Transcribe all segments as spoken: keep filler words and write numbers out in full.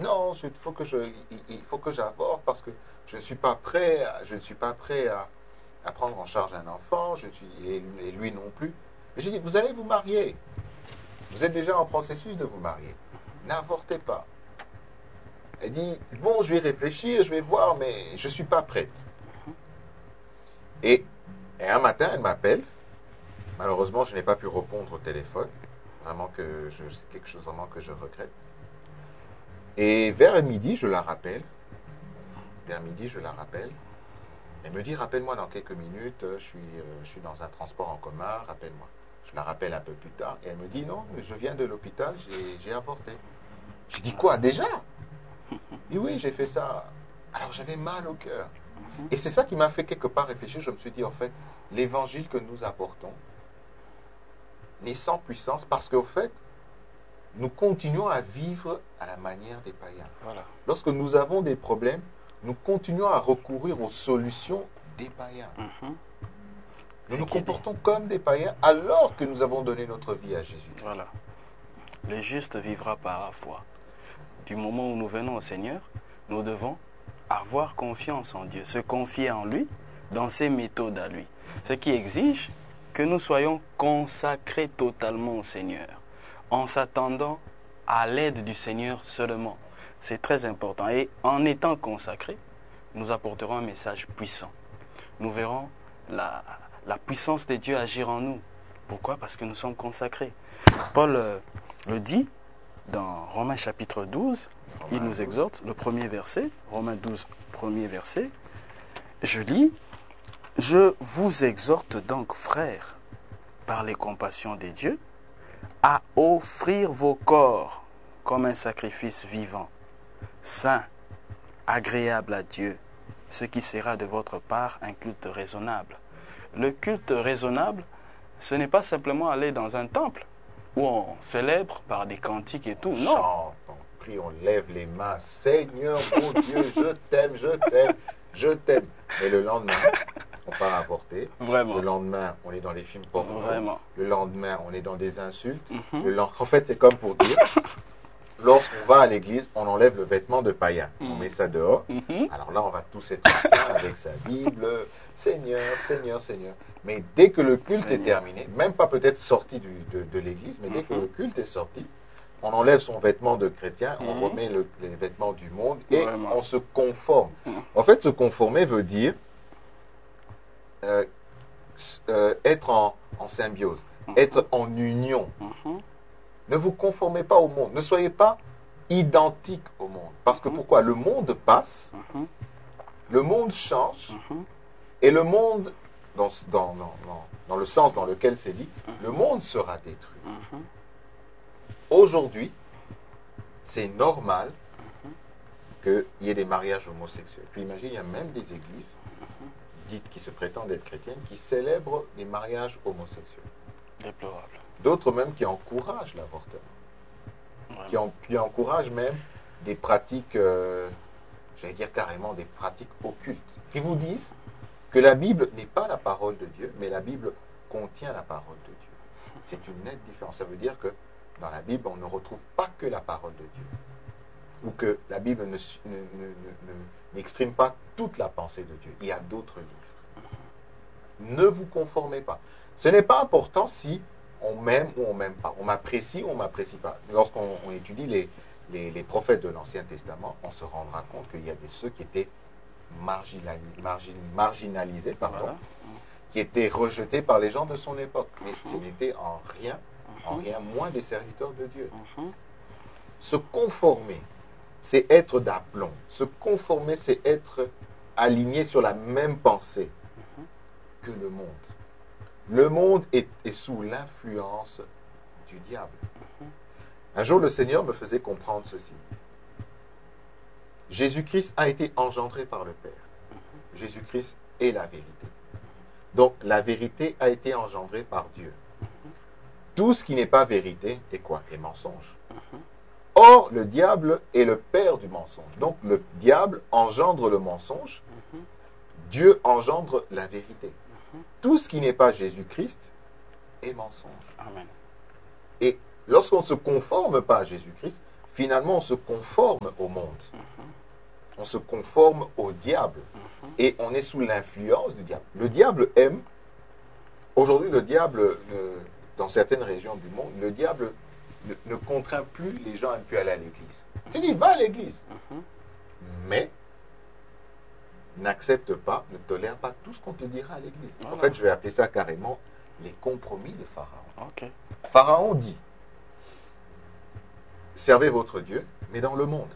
non, il faut que je, il, il faut que j'avorte parce que je ne suis pas prêt, à, je ne suis pas prêt à, à prendre en charge un enfant, je suis, et, et lui non plus. Mais j'ai dit, vous allez vous marier. Vous êtes déjà en processus de vous marier. N'avortez pas. Elle dit, bon, je vais réfléchir, je vais voir, mais je ne suis pas prête. Et, et un matin, elle m'appelle. Malheureusement, je n'ai pas pu répondre au téléphone. Vraiment que je, c'est quelque chose vraiment que je regrette. Et vers midi, je la rappelle. Vers midi, je la rappelle. Elle me dit, rappelle-moi dans quelques minutes, je suis, euh, je suis dans un transport en commun, rappelle-moi. Je la rappelle un peu plus tard. Et elle me dit, non, je viens de l'hôpital, j'ai, j'ai avorté. Je dis, quoi, déjà? Et oui, j'ai fait ça. Alors j'avais mal au cœur. Et c'est ça qui m'a fait quelque part réfléchir. Je me suis dit, en fait, l'évangile que nous apportons n'est sans puissance parce qu'au fait, nous continuons à vivre à la manière des païens. Voilà. Lorsque nous avons des problèmes, nous continuons à recourir aux solutions des païens. Mm-hmm. Nous C'est nous qui comportons comme des païens alors que nous avons donné notre vie à Jésus. Voilà. Le juste vivra par la foi. Du moment où nous venons au Seigneur, nous devons avoir confiance en Dieu, se confier en lui, dans ses méthodes à lui. Ce qui exige que nous soyons consacrés totalement au Seigneur, en s'attendant à l'aide du Seigneur seulement. C'est très important. Et en étant consacrés, nous apporterons un message puissant. Nous verrons la, la puissance de Dieu agir en nous. Pourquoi? Parce que nous sommes consacrés. Paul euh, le dit dans Romains chapitre douze, il nous exhorte, le premier verset, Romains douze, premier verset, je lis, « Je vous exhorte donc, frères, par les compassions de Dieu, à offrir vos corps comme un sacrifice vivant, saint, agréable à Dieu, ce qui sera de votre part un culte raisonnable. » Le culte raisonnable, ce n'est pas simplement aller dans un temple où on célèbre par des cantiques et tout. On Non. chante, on prie, on lève les mains. Seigneur, mon Dieu, je t'aime, je t'aime, je t'aime. Et le lendemain, on part avorter. Vraiment. Le lendemain, on est dans les films porno. Vraiment. Le lendemain, on est dans des insultes. Mm-hmm. Le lend... En fait, c'est comme pour dire, lorsqu'on va à l'église, on enlève le vêtement de païen. Mm. On met ça dehors. Mm-hmm. Alors là, on va tous être saints avec sa Bible. Seigneur, Seigneur, Seigneur. Mais dès que le culte Seigneur. est terminé, même pas peut-être sorti du, de, de l'église, mais dès mm-hmm. que le culte est sorti, on enlève son vêtement de chrétien, mm-hmm. on remet le, les vêtements du monde et Vraiment. on se conforme. Mm-hmm. En fait, se conformer veut dire euh, euh, être en, en symbiose, mm-hmm. être en union. Mm-hmm. Ne vous conformez pas au monde. Ne soyez pas identique au monde. Parce que pourquoi? Le monde passe, mm-hmm. le monde change, mm-hmm. et le monde, dans, dans, dans, dans le sens dans lequel c'est dit, mm-hmm. le monde sera détruit. Mm-hmm. Aujourd'hui, c'est normal mm-hmm. qu'il y ait des mariages homosexuels. Puis imagine, il y a même des églises mm-hmm. dites qui se prétendent être chrétiennes qui célèbrent des mariages homosexuels. Déplorable. D'autres même qui encouragent l'avortement. Qui, en, qui encouragent même des pratiques, euh, j'allais dire carrément des pratiques occultes, qui vous disent que la Bible n'est pas la parole de Dieu, mais la Bible contient la parole de Dieu. C'est une nette différence. Ça veut dire que dans la Bible, on ne retrouve pas que la parole de Dieu. Ou que la Bible ne, ne, ne, ne, n'exprime pas toute la pensée de Dieu. Il y a d'autres livres. Ne vous conformez pas. Ce n'est pas important si on m'aime ou on m'aime pas. On m'apprécie ou on m'apprécie pas. Lorsqu'on on étudie les, les, les prophètes de l'Ancien Testament, on se rendra compte qu'il y a des ceux qui étaient marginalisés, margin, marginalisés pardon, voilà. qui étaient rejetés par les gens de son époque. Mais ce n'était en rien, en rien moins des serviteurs de Dieu. Se conformer, c'est être d'aplomb. Se conformer, c'est être aligné sur la même pensée que le monde. Le monde est, est sous l'influence du diable. Un jour, le Seigneur me faisait comprendre ceci. Jésus-Christ a été engendré par le Père. Jésus-Christ est la vérité. Donc, la vérité a été engendrée par Dieu. Tout ce qui n'est pas vérité est quoi? Est mensonge. Or, le diable est le père du mensonge. Donc, le diable engendre le mensonge. Dieu engendre la vérité. Tout ce qui n'est pas Jésus-Christ est mensonge. Amen. Et lorsqu'on ne se conforme pas à Jésus-Christ, finalement, on se conforme au monde. On se conforme au diable. Et on est sous l'influence du diable. Le diable aime, aujourd'hui, le diable, euh, dans certaines régions du monde, le diable ne, ne contraint plus les gens à ne plus aller à l'église. Tu dis, va à l'église. Mais n'accepte pas, ne tolère pas tout ce qu'on te dira à l'église. Voilà. En fait, je vais appeler ça carrément les compromis de Pharaon. Ok. Pharaon dit, servez votre Dieu, mais dans le monde.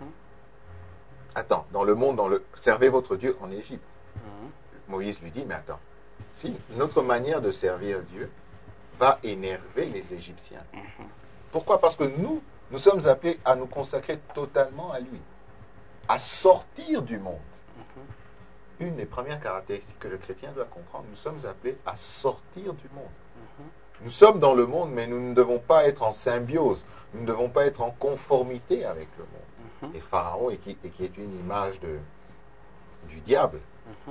Attends, dans le monde, dans le... servez votre Dieu en Égypte. Moïse lui dit, mais attends, si notre manière de servir Dieu va énerver les Égyptiens. Pourquoi? Parce que nous, nous sommes appelés à nous consacrer totalement à lui, à sortir du monde. Une des premières caractéristiques que le chrétien doit comprendre, nous sommes appelés à sortir du monde. Nous sommes dans le monde, mais nous ne devons pas être en symbiose, nous ne devons pas être en conformité avec le monde. Et Pharaon, et qui, et qui est une image de, du diable,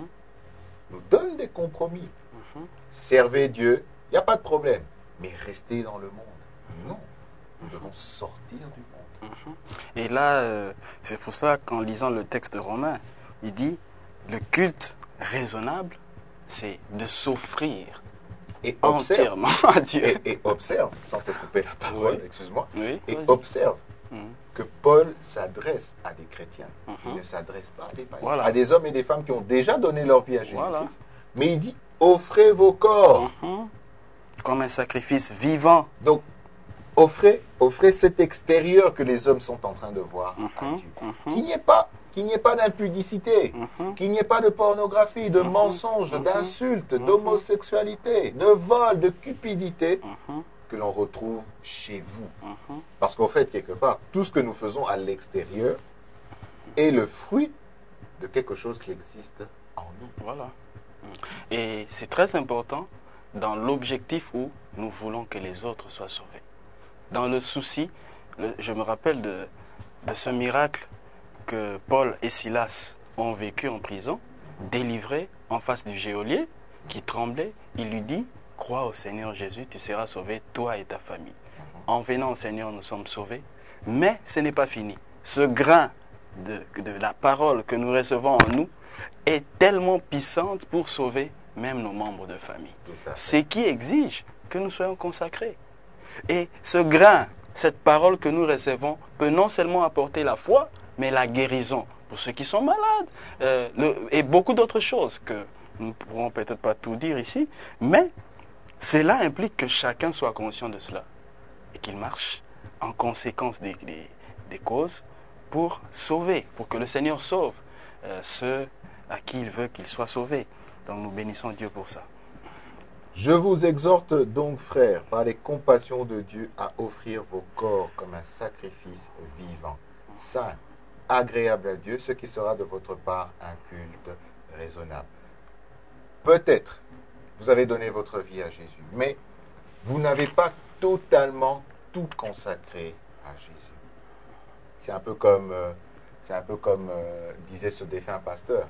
nous donne des compromis. Servez Dieu, il n'y a pas de problème, mais restez dans le monde. Non, nous devons sortir du monde. Et là, euh, c'est pour ça qu'en lisant le texte de Romains, il dit, le culte raisonnable, c'est de s'offrir Et observe, entièrement à Dieu. et, et observe, sans te couper la parole, Oui. excuse-moi, Oui, et vas-y. observe Mhm. que Paul s'adresse à des chrétiens. Mhm. Il ne s'adresse pas à des païens, Voilà. à des hommes et des femmes qui ont déjà donné leur vie à Jésus-Christ. Voilà. Mais il dit, offrez vos corps. Mhm. Comme un sacrifice vivant. Donc, offrez, offrez cet extérieur que les hommes sont en train de voir à Mhm. Dieu. Mhm. Qu'il n'y ait pas, qu'il n'y ait pas d'impudicité, Mhm. qu'il n'y ait pas de pornographie, de Mhm. mensonges, Mhm. d'insultes, Mhm. d'homosexualité, de vol, de cupidité Mhm. que l'on retrouve chez vous. Mhm. Parce qu'en fait, quelque part, tout ce que nous faisons à l'extérieur est le fruit de quelque chose qui existe en nous. Voilà. Et c'est très important dans l'objectif où nous voulons que les autres soient sauvés. Dans le souci, le- je me rappelle de, de ce miracle que Paul et Silas ont vécu en prison, délivrés en face du geôlier qui tremblait. Il lui dit, crois au Seigneur Jésus, tu seras sauvé, toi et ta famille. En venant au Seigneur, nous sommes sauvés. Mais ce n'est pas fini. Ce grain de, de la parole que nous recevons en nous est tellement puissante pour sauver même nos membres de famille. Tout à fait. Ce qui exige que nous soyons consacrés. Et ce grain, cette parole que nous recevons, peut non seulement apporter la foi, mais la guérison pour ceux qui sont malades, euh, le- et beaucoup d'autres choses que nous ne pourrons peut-être pas tout dire ici, mais cela implique que chacun soit conscient de cela et qu'il marche en conséquence des, des- des causes pour sauver, pour que le Seigneur sauve euh, ceux à qui il veut qu'ils soient sauvés. Donc nous bénissons Dieu pour ça. Je vous exhorte donc, frères, par les compassions de Dieu, à offrir vos corps comme un sacrifice vivant, saint, agréable à Dieu, ce qui sera de votre part un culte raisonnable. Peut-être, vous avez donné votre vie à Jésus, mais vous n'avez pas totalement tout consacré à Jésus. C'est un peu comme, euh, c'est un peu comme euh, disait ce défunt pasteur.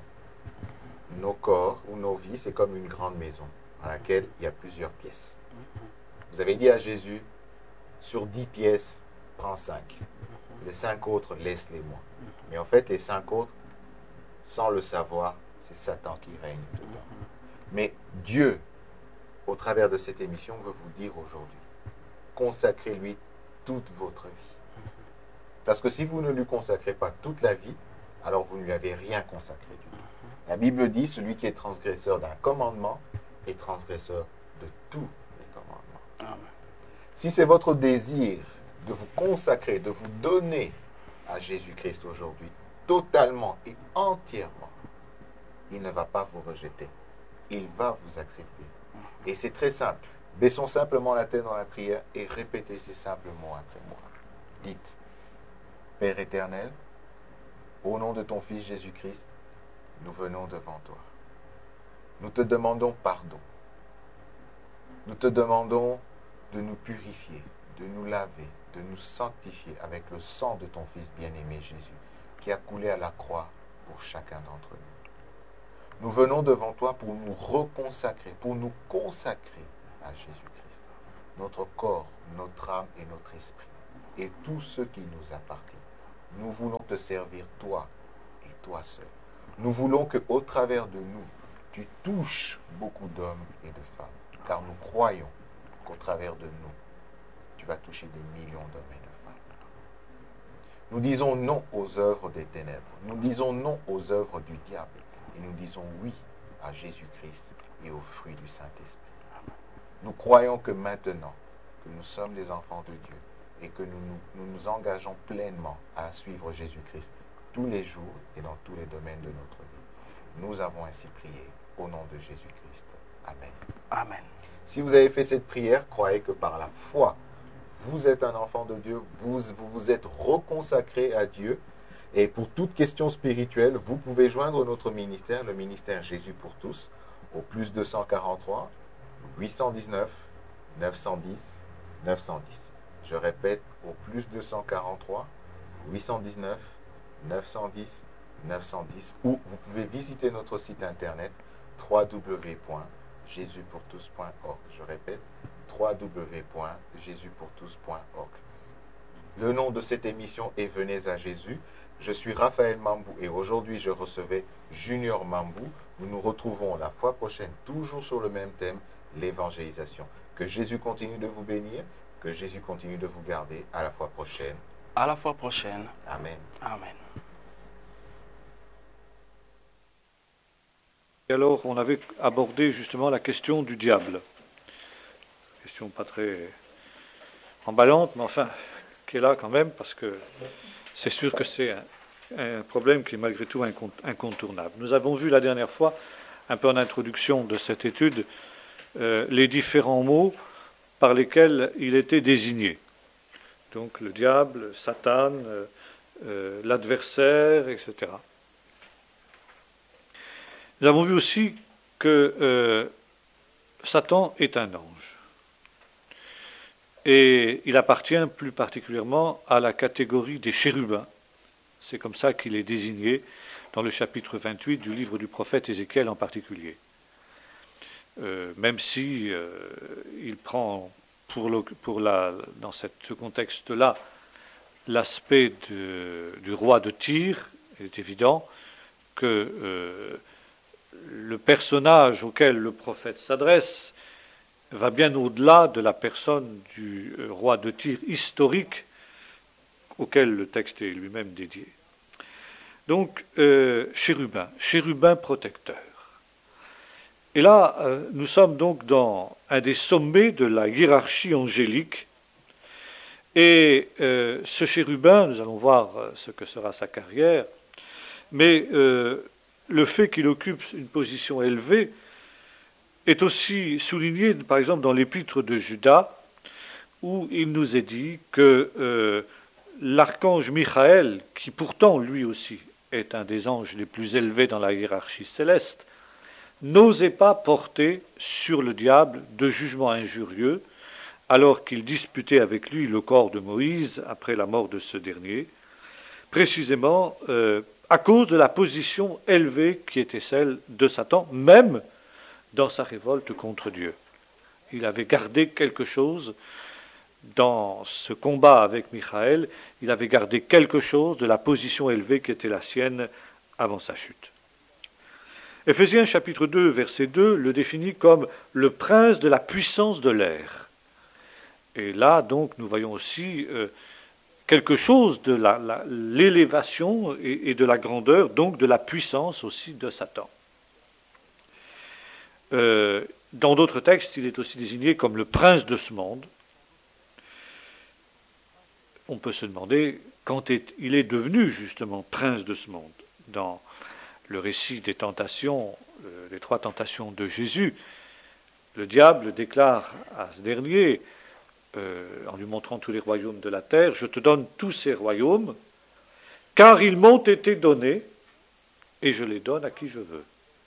Nos corps ou nos vies, c'est comme une grande maison dans laquelle il y a plusieurs pièces. Vous avez dit à Jésus, sur dix pièces, prends cinq. Les cinq autres, laisse-les-moi. Mais en fait, les cinq autres, sans le savoir, c'est Satan qui règne dedans. Mais Dieu, au travers de cette émission, veut vous dire aujourd'hui, consacrez-lui toute votre vie. Parce que si vous ne lui consacrez pas toute la vie, alors vous ne lui avez rien consacré du tout. La Bible dit, celui qui est transgresseur d'un commandement est transgresseur de tous les commandements. Amen. Si c'est votre désir de vous consacrer, de vous donner à Jésus-Christ aujourd'hui, totalement et entièrement, il ne va pas vous rejeter. Il va vous accepter. Et c'est très simple. Baissons simplement la tête dans la prière et répétez ces simples mots après moi. Dites, Père éternel, au nom de ton Fils Jésus-Christ, nous venons devant toi. Nous te demandons pardon. Nous te demandons de nous purifier, de nous laver, de nous sanctifier avec le sang de ton Fils bien-aimé Jésus, qui a coulé à la croix pour chacun d'entre nous. Nous venons devant toi pour nous reconsacrer, pour nous consacrer à Jésus-Christ, notre corps, notre âme et notre esprit. et tout ce qui nous appartient. Nous voulons te servir toi et toi seul. Nous voulons qu'au travers de nous, tu touches beaucoup d'hommes et de femmes, car nous croyons qu'au travers de nous, tu vas toucher des millions d'hommes et de femmes. Nous disons non aux œuvres des ténèbres, nous disons non aux œuvres du diable, et nous disons oui à Jésus-Christ et aux fruits du Saint-Esprit. Nous croyons que maintenant, que nous sommes les enfants de Dieu, et que nous nous, nous nous engageons pleinement à suivre Jésus-Christ tous les jours et dans tous les domaines de notre vie. Nous avons ainsi prié au nom de Jésus-Christ. Amen. Amen. Si vous avez fait cette prière, croyez que par la foi, vous êtes un enfant de Dieu, vous vous, vous êtes reconsacré à Dieu. Et pour toute question spirituelle, vous pouvez joindre notre ministère, le ministère Jésus pour tous, au plus deux cent quarante-trois, huit cent dix-neuf, neuf cent dix, neuf cent dix. Je répète, au plus deux cent quarante-trois, huit cent dix-neuf, neuf cent dix, neuf cent dix, ou vous pouvez visiter notre site internet w w w point jésus pour tous point org. Je répète, w w w point jésus pour tous point org. Le nom de cette émission est Venez à Jésus. Je suis Raphaël Mambou et aujourd'hui je recevais Junior Mambou. Nous nous retrouvons la fois prochaine, toujours sur le même thème, l'évangélisation. Que Jésus continue de vous bénir, que Jésus continue de vous garder. À la fois prochaine. À la fois prochaine. Amen. Amen. Et alors, on avait abordé justement la question du diable. Question pas très emballante, mais enfin, qui est là quand même, parce que c'est sûr que c'est un, un problème qui est malgré tout incontournable. Nous avons vu la dernière fois, un peu en introduction de cette étude, euh, les différents mots par lesquels il était désigné. Donc le diable, Satan, euh, euh, l'adversaire, et cetera. Nous avons vu aussi que euh, Satan est un ange. Et il appartient plus particulièrement à la catégorie des chérubins. C'est comme ça qu'il est désigné dans le chapitre vingt-huit du livre du prophète Ézéchiel en particulier. Euh, même si euh, il prend pour, le, pour la, dans cette, ce contexte-là l'aspect de, du roi de Tyr, il est évident que euh, le personnage auquel le prophète s'adresse va bien au-delà de la personne du roi de Tyr historique auquel le texte est lui-même dédié. Donc, euh, chérubin, chérubin protecteur. Et là, euh, nous sommes donc dans un des sommets de la hiérarchie angélique. Et euh, ce chérubin, nous allons voir ce que sera sa carrière, mais euh, le fait qu'il occupe une position élevée est aussi souligné, par exemple, dans l'épître de Judas, où il nous est dit que euh, l'archange Michael, qui pourtant lui aussi est un des anges les plus élevés dans la hiérarchie céleste, n'osait pas porter sur le diable de jugement injurieux, alors qu'il disputait avec lui le corps de Moïse après la mort de ce dernier, précisément euh, à cause de la position élevée qui était celle de Satan, même dans sa révolte contre Dieu. Il avait gardé quelque chose dans ce combat avec Michael, il avait gardé quelque chose de la position élevée qui était la sienne avant sa chute. Éphésiens chapitre deux, verset deux, le définit comme le prince de la puissance de l'air. Et là, donc, nous voyons aussi euh, quelque chose de la, la, l'élévation et, et de la grandeur, donc de la puissance aussi de Satan. Euh, dans d'autres textes, il est aussi désigné comme le prince de ce monde. On peut se demander quand est, il est devenu justement prince de ce monde. Dans le récit des tentations, euh, les trois tentations de Jésus, le diable déclare à ce dernier, euh, en lui montrant tous les royaumes de la terre, « Je te donne tous ces royaumes, car ils m'ont été donnés, et je les donne à qui je veux. »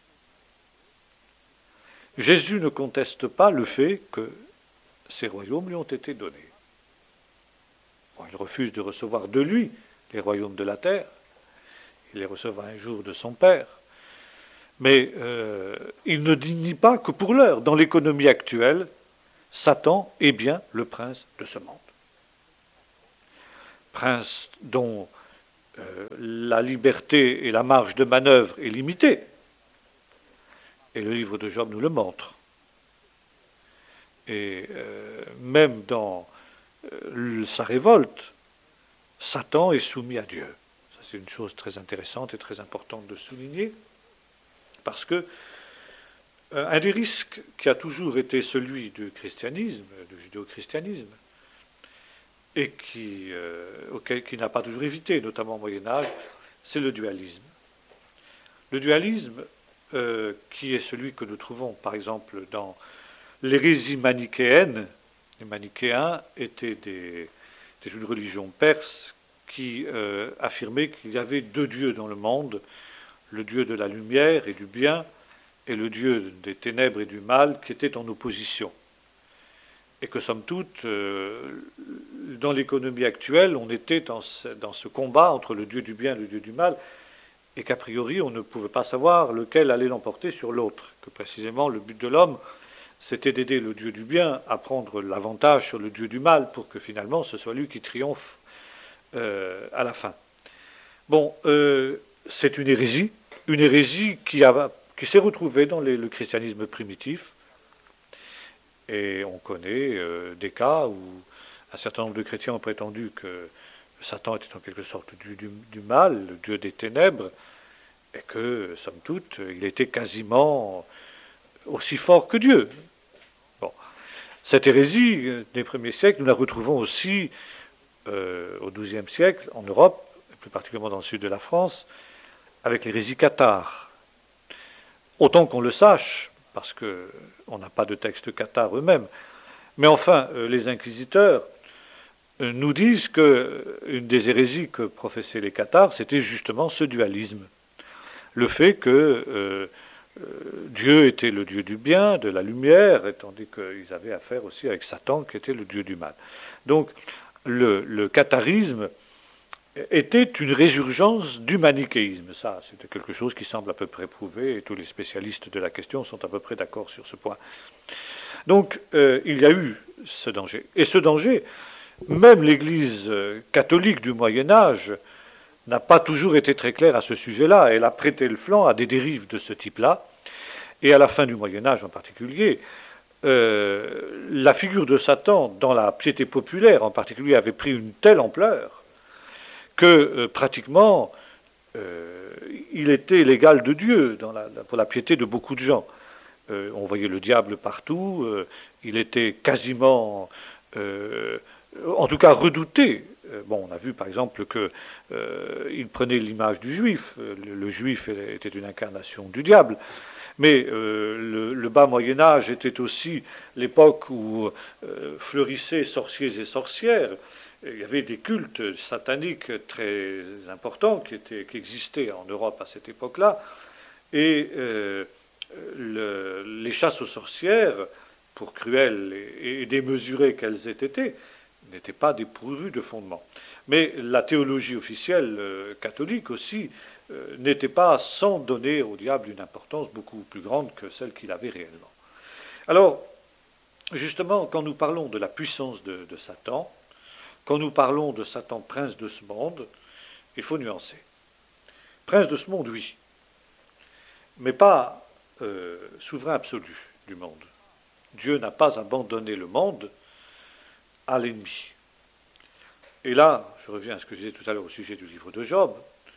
Jésus ne conteste pas le fait que ces royaumes lui ont été donnés. Bon, il refuse de recevoir de lui les royaumes de la terre. Il les recevra un jour de son Père. Mais euh, il ne nie pas que pour l'heure, dans l'économie actuelle, Satan est bien le prince de ce monde. prince dont euh, la liberté et la marge de manœuvre est limitée. Et le livre de Job nous le montre. Et euh, même dans euh, sa révolte, Satan est soumis à Dieu. Ça, c'est une chose très intéressante et très importante de souligner, parce que euh, un des risques qui a toujours été celui du christianisme, du judéo-christianisme, et qui, euh, auquel qui n'a pas toujours évité, notamment au Moyen-Âge, c'est le dualisme. Le dualisme, euh, qui est celui que nous trouvons, par exemple, dans l'hérésie manichéenne. Les manichéens étaient des, des une religion perse qui euh, affirmait qu'il y avait deux dieux dans le monde, le dieu de la lumière et du bien, et le dieu des ténèbres et du mal, qui étaient en opposition. Et que, somme toute, euh, dans l'économie actuelle, on était dans ce, dans ce combat entre le dieu du bien et le dieu du mal, et qu'a priori, on ne pouvait pas savoir lequel allait l'emporter sur l'autre, que précisément le but de l'homme, c'était d'aider le Dieu du bien à prendre l'avantage sur le Dieu du mal pour que finalement ce soit lui qui triomphe euh, à la fin. Bon, euh, c'est une hérésie, une hérésie qui, a, qui s'est retrouvée dans les, le christianisme primitif, et on connaît euh, des cas où un certain nombre de chrétiens ont prétendu que Satan était en quelque sorte le Dieu du, du mal, le Dieu des ténèbres, et que, somme toute, il était quasiment aussi fort que Dieu. Bon. Cette hérésie des premiers siècles, nous la retrouvons aussi euh, au douzième siècle en Europe, plus particulièrement dans le sud de la France, avec l'hérésie cathare. Autant qu'on le sache, parce qu'on n'a pas de texte cathare eux-mêmes, mais enfin, euh, les inquisiteurs euh, nous disent qu'une des hérésies que professaient les cathares, c'était justement ce dualisme. Le fait que euh, Euh, Dieu était le Dieu du bien, de la lumière, tandis qu'ils avaient affaire aussi avec Satan, qui était le Dieu du mal. Donc, le, le catharisme était une résurgence du manichéisme. Ça, c'est quelque chose qui semble à peu près prouvé, et tous les spécialistes de la question sont à peu près d'accord sur ce point. Donc, euh, il y a eu ce danger. Et ce danger, même l'Église catholique du Moyen-Âge n'a pas toujours été très claire à ce sujet-là. Elle a prêté le flanc à des dérives de ce type-là. Et à la fin du Moyen-Âge en particulier, euh, la figure de Satan dans la piété populaire en particulier avait pris une telle ampleur que euh, pratiquement euh, il était l'égal de Dieu dans la, pour la piété de beaucoup de gens. Euh, on voyait le diable partout, euh, il était quasiment, euh, en tout cas redouté. Bon, on a vu par exemple qu'il euh, prenait l'image du juif. Le, le juif était une incarnation du diable. Mais euh, le, le bas Moyen-Âge était aussi l'époque où euh, fleurissaient sorciers et sorcières. Il y avait des cultes sataniques très importants qui, étaient, qui existaient en Europe à cette époque-là. Et euh, le, les chasses aux sorcières, pour cruelles et, et démesurées qu'elles aient été, n'étaient pas dépourvues de fondement. Mais la théologie officielle euh, catholique aussi euh, n'était pas sans donner au diable une importance beaucoup plus grande que celle qu'il avait réellement. Alors, justement, quand nous parlons de la puissance de, de Satan, quand nous parlons de Satan prince de ce monde, il faut nuancer. Prince de ce monde, oui, mais pas euh, souverain absolu du monde. Dieu n'a pas abandonné le monde à l'ennemi. Et là, je reviens à ce que je disais tout à l'heure au sujet du livre de Job.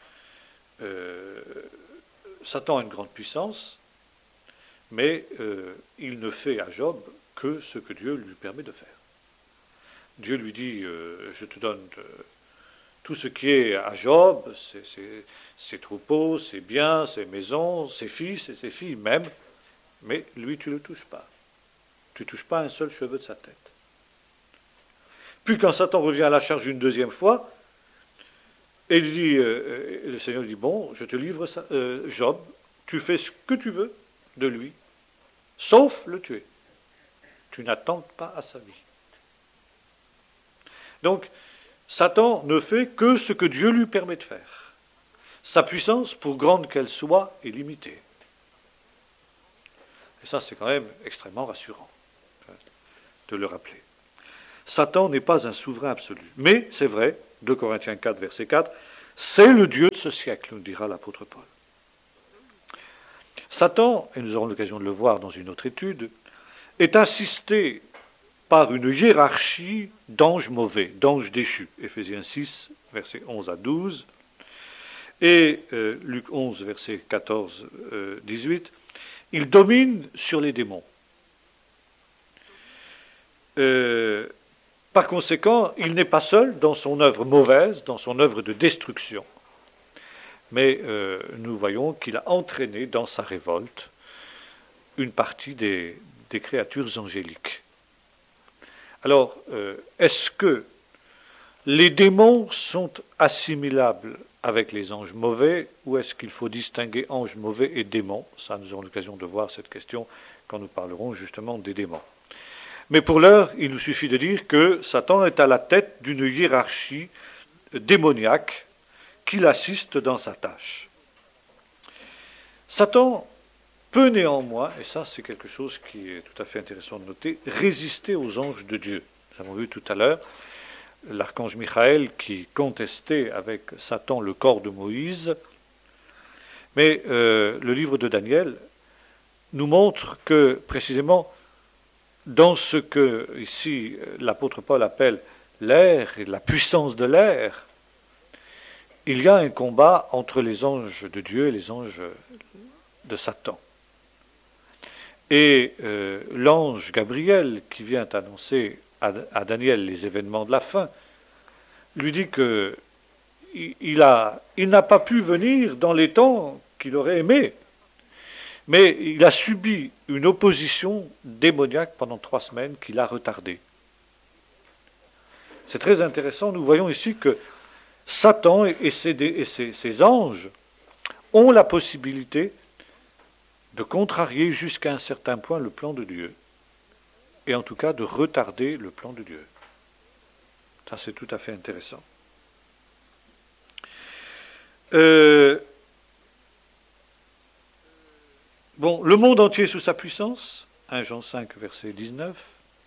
Euh, Satan a une grande puissance, mais euh, il ne fait à Job que ce que Dieu lui permet de faire. Dieu lui dit, euh, je te donne euh, tout ce qui est à Job, ses, ses, ses troupeaux, ses biens, ses maisons, ses fils et ses filles même, mais lui tu ne le touches pas. Tu ne touches pas un seul cheveu de sa tête. Puis quand Satan revient à la charge une deuxième fois, et il dit, euh, le Seigneur dit, bon, je te livre ça, euh, Job, tu fais ce que tu veux de lui, sauf le tuer. Tu n'attentes pas à sa vie. Donc, Satan ne fait que ce que Dieu lui permet de faire. Sa puissance, pour grande qu'elle soit, est limitée. Et ça, c'est quand même extrêmement rassurant de le rappeler. Satan n'est pas un souverain absolu. Mais, c'est vrai, deux Corinthiens quatre, verset quatre, c'est le Dieu de ce siècle, nous dira l'apôtre Paul. Satan, et nous aurons l'occasion de le voir dans une autre étude, est assisté par une hiérarchie d'anges mauvais, d'anges déchus. Éphésiens six, versets onze à douze, et euh, Luc onze, versets quatorze à dix-huit, il domine sur les démons. Euh, par conséquent, il n'est pas seul dans son œuvre mauvaise, dans son œuvre de destruction. Mais euh, nous voyons qu'il a entraîné dans sa révolte une partie des, des créatures angéliques. Alors, euh, est-ce que les démons sont assimilables avec les anges mauvais, ou est-ce qu'il faut distinguer anges mauvais et démons? Ça, nous aurons l'occasion de voir cette question quand nous parlerons justement des démons. Mais pour l'heure, il nous suffit de dire que Satan est à la tête d'une hiérarchie démoniaque qui l'assiste dans sa tâche. Satan peut néanmoins, et ça c'est quelque chose qui est tout à fait intéressant de noter, résister aux anges de Dieu. Nous avons vu tout à l'heure l'archange Michael qui contestait avec Satan le corps de Moïse, mais euh, le livre de Daniel nous montre que précisément dans ce que ici l'apôtre Paul appelle l'air et la puissance de l'air, il y a un combat entre les anges de Dieu et les anges de Satan. Et euh, l'ange Gabriel, qui vient annoncer à, à Daniel les événements de la fin, lui dit que il, a, il n'a pas pu venir dans les temps qu'il aurait aimé, mais il a subi une opposition démoniaque pendant trois semaines qui l'a retardé. C'est très intéressant, nous voyons ici que Satan et, ses, et ses, ses anges ont la possibilité de contrarier jusqu'à un certain point le plan de Dieu, et en tout cas de retarder le plan de Dieu. Ça, c'est tout à fait intéressant. Euh, bon, le monde entier sous sa puissance, premier Jean cinq, verset dix-neuf,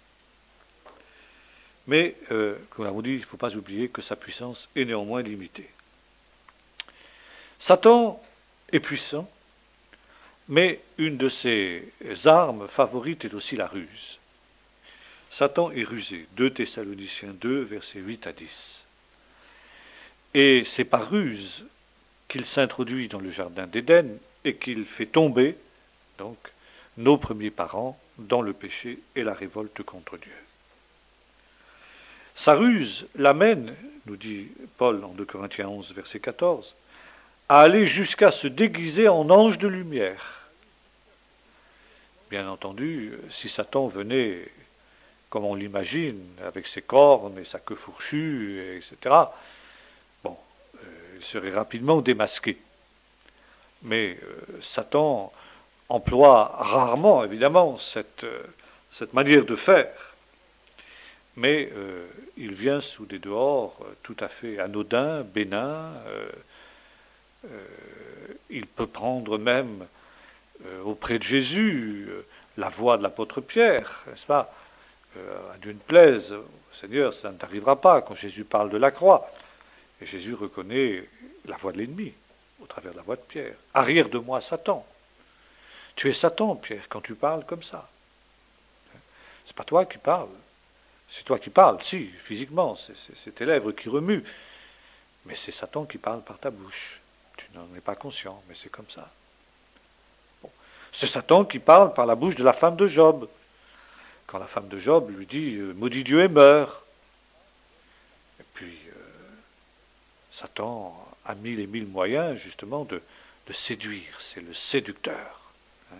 mais, euh, comme on dit, il ne faut pas oublier que sa puissance est néanmoins limitée. Satan est puissant, mais une de ses armes favorites est aussi la ruse. Satan est rusé. deux Thessaloniciens deux, versets huit à dix. Et c'est par ruse qu'il s'introduit dans le jardin d'Éden et qu'il fait tomber, donc, nos premiers parents dans le péché et la révolte contre Dieu. Sa ruse l'amène, nous dit Paul en deux Corinthiens onze, verset quatorze, à aller jusqu'à se déguiser en ange de lumière. Bien entendu, si Satan venait, comme on l'imagine, avec ses cornes et sa queue fourchue, et cetera, bon, euh, il serait rapidement démasqué. Mais euh, Satan emploie rarement, évidemment, cette, euh, cette manière de faire. Mais euh, il vient sous des dehors euh, tout à fait anodins, bénins. Euh, euh, il peut prendre même euh, auprès de Jésus euh, la voix de l'apôtre Pierre, n'est-ce pas? euh, À Dieu ne plaise, Seigneur, ça ne t'arrivera pas, quand Jésus parle de la croix. Et Jésus reconnaît la voix de l'ennemi au travers de la voix de Pierre. Arrière de moi, Satan. Tu es Satan, Pierre, quand tu parles comme ça. C'est pas toi qui parles. C'est toi qui parles, si, physiquement, c'est, c'est, c'est tes lèvres qui remuent. Mais c'est Satan qui parle par ta bouche. Tu n'en es pas conscient, mais c'est comme ça. Bon. C'est Satan qui parle par la bouche de la femme de Job. Quand la femme de Job lui dit « Maudit Dieu et meurs ». Et puis, euh, Satan a mille et mille moyens, justement, de, de séduire. C'est le séducteur. Hein.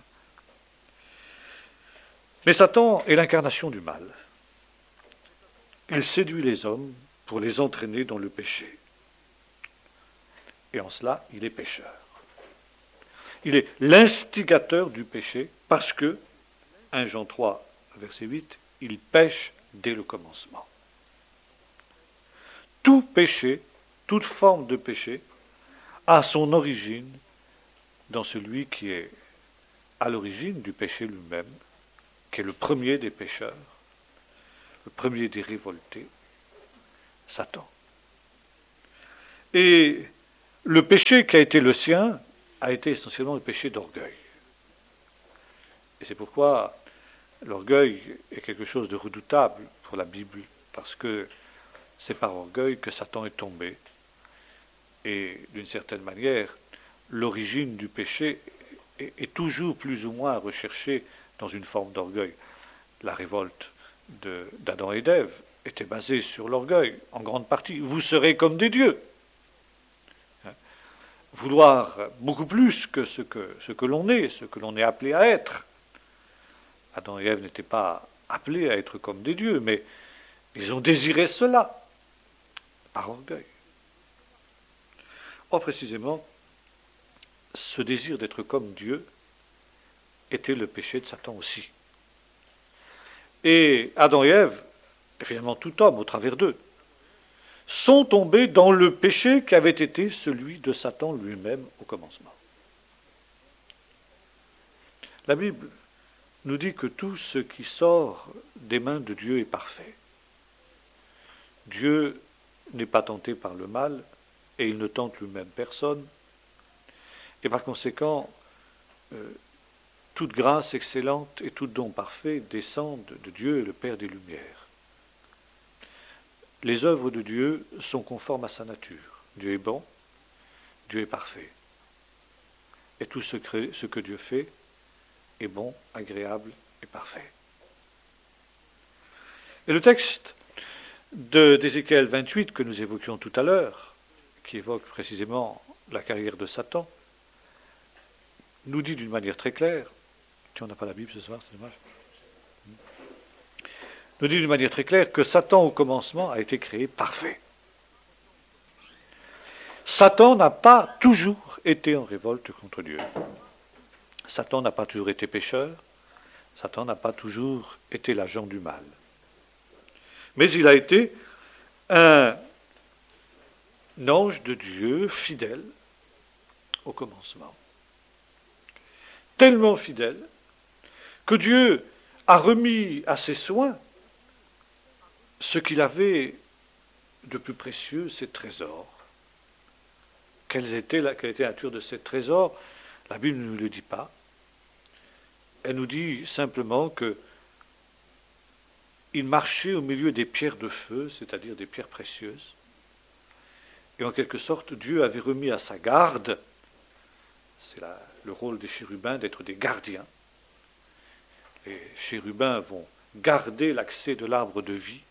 Mais Satan est l'incarnation du mal. Il séduit les hommes pour les entraîner dans le péché. Et en cela, il est pécheur. Il est l'instigateur du péché parce que, premier Jean trois, verset huit, il pêche dès le commencement. Tout péché, toute forme de péché, a son origine dans celui qui est à l'origine du péché lui-même, qui est le premier des pécheurs, le premier des révoltés, Satan. Et le péché qui a été le sien a été essentiellement le péché d'orgueil. Et c'est pourquoi l'orgueil est quelque chose de redoutable pour la Bible, parce que c'est par orgueil que Satan est tombé. Et d'une certaine manière, l'origine du péché est, est toujours plus ou moins recherchée dans une forme d'orgueil. La révolte de, d'Adam et d'Ève était basée sur l'orgueil, en grande partie. Vous serez comme des dieux. Vouloir beaucoup plus que ce que, ce que l'on est, ce que l'on est appelé à être. Adam et Ève n'étaient pas appelés à être comme des dieux, mais ils ont désiré cela par orgueil. Or, précisément, ce désir d'être comme Dieu était le péché de Satan aussi. Et Adam et Ève, et finalement tout homme au travers d'eux, sont tombés dans le péché qui avait été celui de Satan lui-même au commencement. La Bible nous dit que tout ce qui sort des mains de Dieu est parfait. Dieu n'est pas tenté par le mal, et il ne tente lui-même personne. Et par conséquent, euh, toute grâce excellente et tout don parfait descendent de Dieu, le Père des Lumières. Les œuvres de Dieu sont conformes à sa nature. Dieu est bon, Dieu est parfait. Et tout ce que, ce que Dieu fait est bon, agréable et parfait. Et le texte de, d'Ézéchiel vingt-huit que nous évoquions tout à l'heure, qui évoque précisément la carrière de Satan, nous dit d'une manière très claire, si on n'a pas la Bible ce soir, c'est dommage, nous dit d'une manière très claire que Satan au commencement a été créé parfait. Satan n'a pas toujours été en révolte contre Dieu. Satan n'a pas toujours été pécheur. Satan n'a pas toujours été l'agent du mal. Mais il a été un ange de Dieu fidèle au commencement. Tellement fidèle que Dieu a remis à ses soins ce qu'il avait de plus précieux, ses trésors. Quelle était la, quelle était la nature de ces trésors? La Bible ne nous le dit pas. Elle nous dit simplement que il marchait au milieu des pierres de feu, c'est-à-dire des pierres précieuses. Et en quelque sorte, Dieu avait remis à sa garde, c'est la, le rôle des chérubins d'être des gardiens. Les chérubins vont garder l'accès de l'arbre de vie.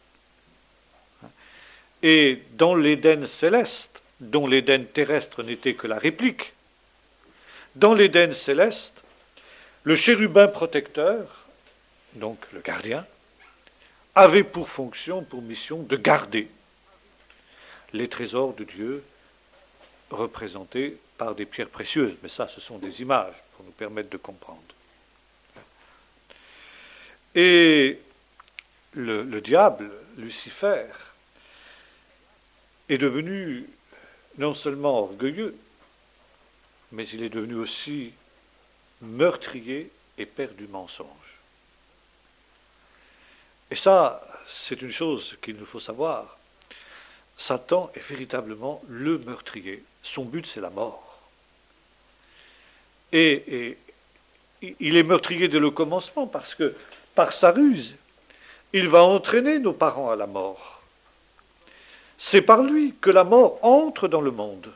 Et dans l'Éden céleste, dont l'Éden terrestre n'était que la réplique, dans l'Éden céleste, le chérubin protecteur, donc le gardien, avait pour fonction, pour mission, de garder les trésors de Dieu représentés par des pierres précieuses. Mais ça, ce sont des images pour nous permettre de comprendre. Et le, le diable, Lucifer, est devenu non seulement orgueilleux, mais il est devenu aussi meurtrier et père du mensonge. Et ça, c'est une chose qu'il nous faut savoir. Satan est véritablement le meurtrier. Son but, c'est la mort. Et, et il est meurtrier dès le commencement parce que, par sa ruse, il va entraîner nos parents à la mort. C'est par lui que la mort entre dans le monde.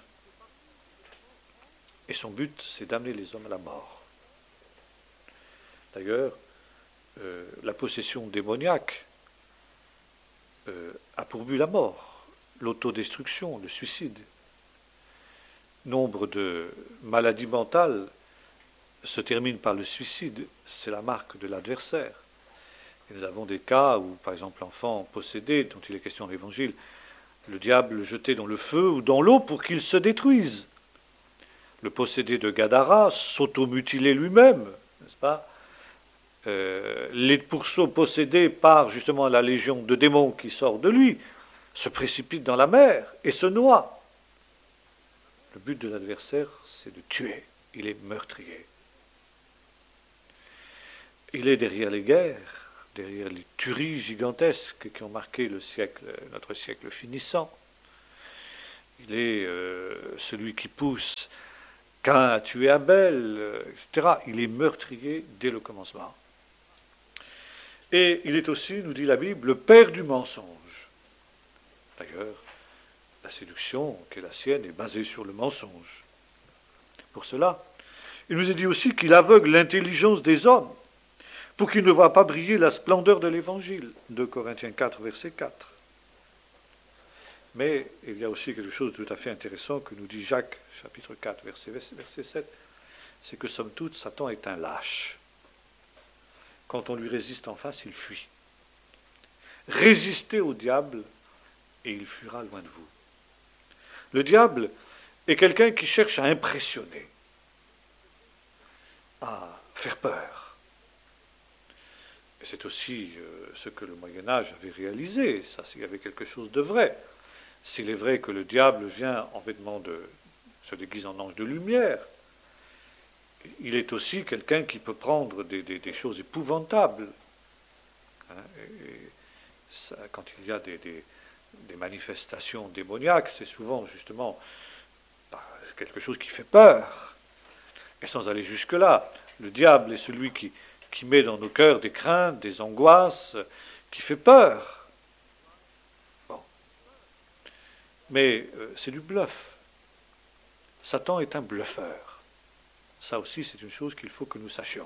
Et son but, c'est d'amener les hommes à la mort. D'ailleurs, euh, la possession démoniaque euh, a pour but la mort, l'autodestruction, le suicide. Nombre de maladies mentales se terminent par le suicide, c'est la marque de l'adversaire. Et nous avons des cas où, par exemple, l'enfant possédé, dont il est question dans l'Évangile, le diable le jetait dans le feu ou dans l'eau pour qu'il se détruise. Le possédé de Gadara s'automutilait lui-même, n'est-ce pas? Euh, les pourceaux possédés par justement la légion de démons qui sort de lui se précipitent dans la mer et se noient. Le but de l'adversaire, c'est de tuer. Il est meurtrier. Il est derrière les guerres, derrière les tueries gigantesques qui ont marqué le siècle, notre siècle finissant. il est euh, celui qui pousse Caïn à tuer Abel, euh, et cetera. Il est meurtrier dès le commencement. Et il est aussi, nous dit la Bible, le père du mensonge. D'ailleurs, la séduction qui est la sienne est basée sur le mensonge. Pour cela, il nous est dit aussi qu'il aveugle l'intelligence des hommes pour qu'ils ne voient pas briller la splendeur de l'Évangile. deux Corinthiens quatre, verset quatre. Mais il y a aussi quelque chose de tout à fait intéressant que nous dit Jacques, chapitre quatre, verset, verset sept, c'est que somme toute, Satan est un lâche. Quand on lui résiste en face, il fuit. Résistez au diable et il fuira loin de vous. Le diable est quelqu'un qui cherche à impressionner, à faire peur. Et c'est aussi euh, ce que le Moyen-Âge avait réalisé, ça s'il y avait quelque chose de vrai. S'il est vrai que le diable vient en vêtements de, se déguise en ange de lumière, il est aussi quelqu'un qui peut prendre des, des, des choses épouvantables. Hein, et, et ça, quand il y a des, des, des manifestations démoniaques, c'est souvent justement bah, quelque chose qui fait peur. Et sans aller jusque-là, le diable est celui qui, qui met dans nos cœurs des craintes, des angoisses, qui fait peur. Bon. Mais euh, c'est du bluff. Satan est un bluffeur. Ça aussi, c'est une chose qu'il faut que nous sachions.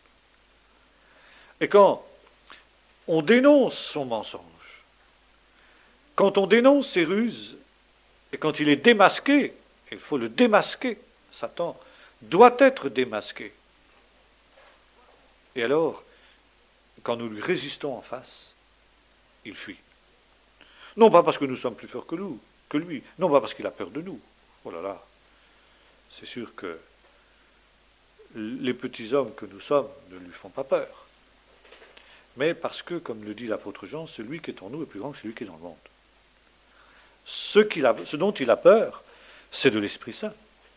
Et quand on dénonce son mensonge, quand on dénonce ses ruses, et quand il est démasqué, il faut le démasquer, Satan doit être démasqué. Et alors, quand nous lui résistons en face, il fuit. Non pas parce que nous sommes plus forts que nous, que lui, non pas parce qu'il a peur de nous. Oh là là, c'est sûr que les petits hommes que nous sommes ne lui font pas peur. Mais parce que, comme le dit l'apôtre Jean, celui qui est en nous est plus grand que celui qui est dans le monde. Ce, qu'il a, ce dont il a peur, c'est de l'Esprit Saint.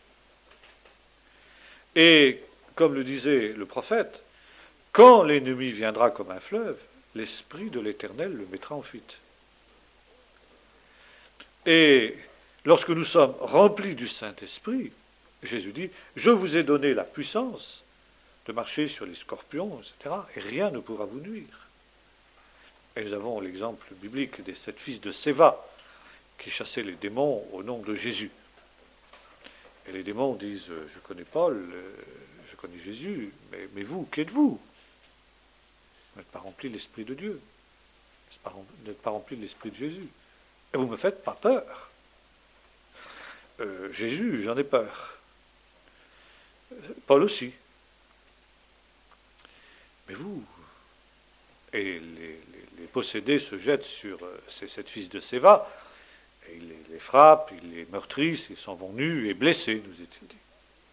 Et, comme le disait le prophète, quand l'ennemi viendra comme un fleuve, l'Esprit de l'Éternel le mettra en fuite. Et lorsque nous sommes remplis du Saint-Esprit, Jésus dit, je vous ai donné la puissance de marcher sur les scorpions, et cetera, et rien ne pourra vous nuire. Et nous avons l'exemple biblique des sept fils de Séva, qui chassaient les démons au nom de Jésus. Et les démons disent, je connais Paul, je connais Jésus, mais, mais vous, qui êtes-vous? Vous n'êtes pas rempli de l'Esprit de Dieu. Vous n'êtes pas rempli de l'Esprit de Jésus. Et vous ne me faites pas peur. Euh, Jésus, j'en ai peur. Paul aussi. Mais vous, et les, les, les possédés se jettent sur euh, ces sept fils de Séva, et ils les, les frappent, ils les meurtrissent, ils s'en vont nus et blessés, nous est-il dit.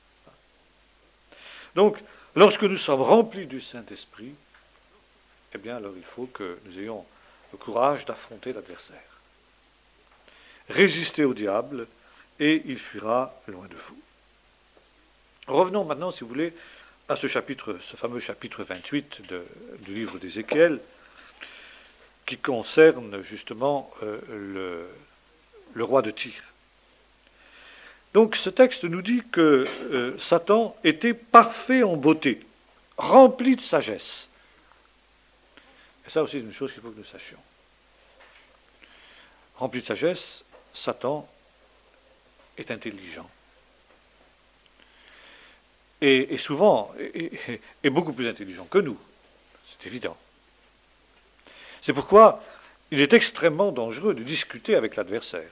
Donc, lorsque nous sommes remplis du Saint-Esprit, eh bien alors il faut que nous ayons le courage d'affronter l'adversaire. Résistez au diable, et il fuira loin de vous. Revenons maintenant, si vous voulez, à ce chapitre, ce fameux chapitre vingt-huit de, du livre d'Ézéchiel, qui concerne justement euh, le, le roi de Tyr. Donc ce texte nous dit que euh, Satan était parfait en beauté, rempli de sagesse. Et ça aussi, c'est une chose qu'il faut que nous sachions. Rempli de sagesse, Satan est intelligent. Et, et souvent, est, est beaucoup plus intelligent que nous. C'est évident. C'est pourquoi il est extrêmement dangereux de discuter avec l'adversaire.